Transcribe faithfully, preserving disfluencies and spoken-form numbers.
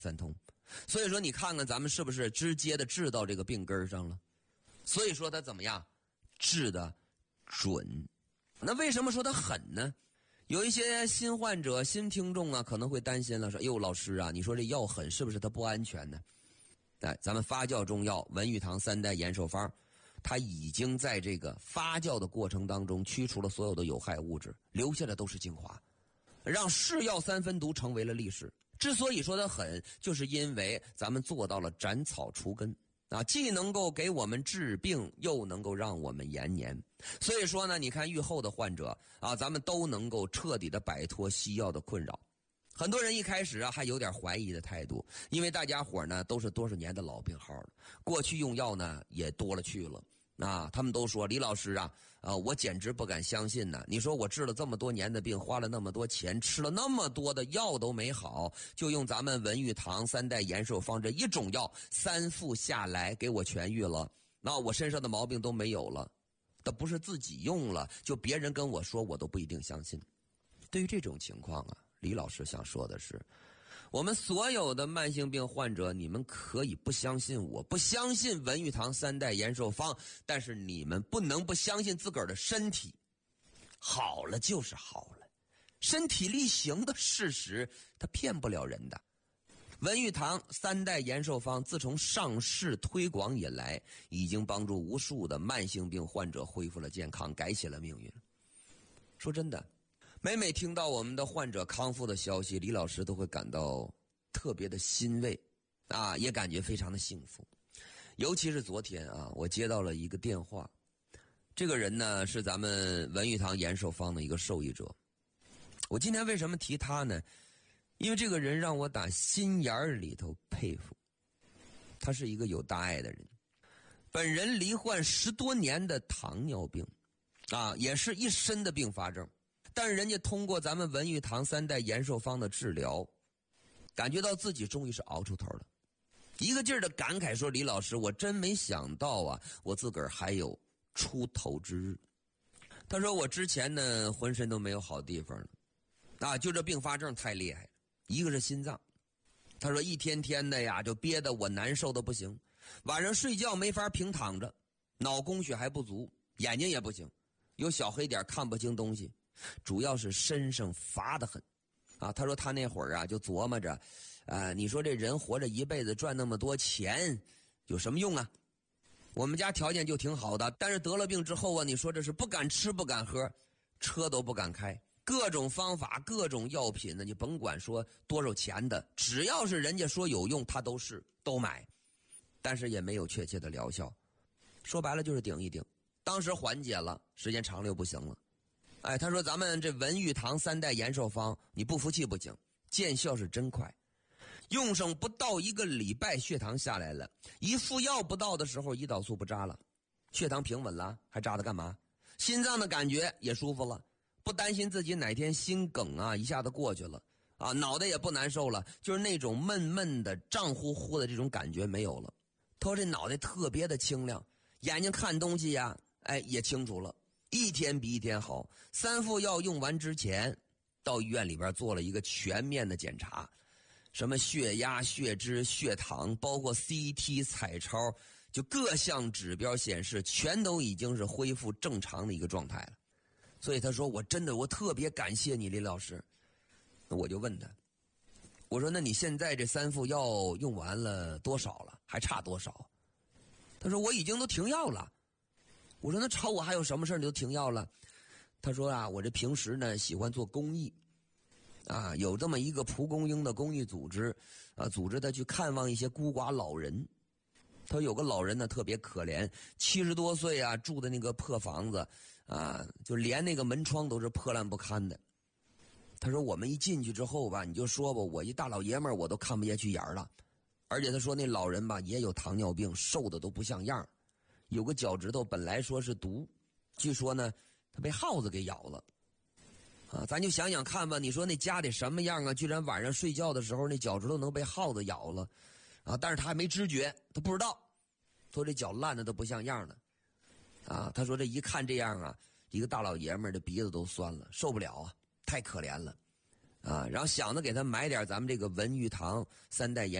三通。所以说你看看咱们是不是直接的治到这个病根上了？所以说他怎么样治的准。那为什么说他狠呢？有一些新患者新听众啊可能会担心了，说哟老师啊，你说这药狠是不是它不安全呢？哎，咱们发酵中药文玉堂三代延寿方，它已经在这个发酵的过程当中去除了所有的有害物质，留下的都是精华，让是药三分毒成为了历史。之所以说它狠，就是因为咱们做到了斩草除根啊，既能够给我们治病，又能够让我们延年。所以说呢，你看愈后的患者啊，咱们都能够彻底的摆脱西药的困扰。很多人一开始啊还有点怀疑的态度，因为大家伙呢都是多少年的老病号了，过去用药呢也多了去了。啊，他们都说李老师啊，啊，我简直不敢相信呢。你说我治了这么多年的病，花了那么多钱，吃了那么多的药都没好，就用咱们文玉堂三代延寿方这一种药，三副下来给我痊愈了，那我身上的毛病都没有了。那不是自己用了，就别人跟我说，我都不一定相信。对于这种情况啊，李老师想说的是，我们所有的慢性病患者，你们可以不相信我，不相信文玉堂三代延寿方，但是你们不能不相信自个儿的身体，好了就是好了，身体力行的事实，它骗不了人的。文玉堂三代延寿方自从上市推广以来，已经帮助无数的慢性病患者恢复了健康，改写了命运。说真的，每每听到我们的患者康复的消息，李老师都会感到特别的欣慰啊，也感觉非常的幸福。尤其是昨天啊，我接到了一个电话，这个人呢是咱们文玉堂延寿方的一个受益者。我今天为什么提他呢？因为这个人让我打心眼里头佩服。他是一个有大爱的人，本人罹患十多年的糖尿病啊，也是一身的并发症。但是人家通过咱们文玉堂三代延寿方的治疗，感觉到自己终于是熬出头了，一个劲儿的感慨说，李老师，我真没想到啊，我自个儿还有出头之日。他说我之前呢浑身都没有好地方了啊，就这并发症太厉害了，一个是心脏，他说一天天的呀就憋得我难受的不行，晚上睡觉没法平躺着，脑供血还不足，眼睛也不行，有小黑点看不清东西，主要是身上乏得很啊。他说他那会儿啊就琢磨着啊，你说这人活着一辈子赚那么多钱有什么用啊？我们家条件就挺好的，但是得了病之后啊，你说这是不敢吃不敢喝，车都不敢开，各种方法各种药品呢，你甭管说多少钱的，只要是人家说有用他都是都买，但是也没有确切的疗效。说白了就是顶一顶，当时缓解了，时间长了又不行了。哎，他说咱们这文玉堂三代延寿方，你不服气不行，见效是真快，用上不到一个礼拜，血糖下来了，一副药不到的时候，胰岛素不扎了，血糖平稳了，还扎它干嘛？心脏的感觉也舒服了，不担心自己哪天心梗啊一下子过去了啊，脑袋也不难受了，就是那种闷闷的胀乎乎的这种感觉没有了。他说这脑袋特别的清亮，眼睛看东西呀，哎也清楚了，一天比一天好。三副药用完之前，到医院里边做了一个全面的检查，什么血压、血脂、血糖，包括 C T 彩超，就各项指标显示全都已经是恢复正常的一个状态了。所以他说我真的我特别感谢你李老师。我就问他，我说那你现在这三副药用完了多少了，还差多少？他说我已经都停药了。我说那吵我还有什么事你就停药了？他说啊，我这平时呢喜欢做公益啊，有这么一个蒲公英的公益组织啊，组织他去看望一些孤寡老人。他说有个老人呢特别可怜，七十多岁啊，住的那个破房子啊，就连那个门窗都是破烂不堪的。他说我们一进去之后吧，你就说吧，我一大老爷们儿我都看不下去眼了。而且他说那老人吧也有糖尿病，瘦的都不像样，有个脚趾头本来说是毒，据说呢他被耗子给咬了啊。咱就想想看吧，你说那家得什么样啊，居然晚上睡觉的时候那脚趾头能被耗子咬了啊，但是他还没知觉，他不知道，说这脚烂的都不像样了啊。他说这一看这样啊，一个大老爷们儿的鼻子都酸了，受不了啊，太可怜了啊，然后想着给他买点咱们这个文玉堂三代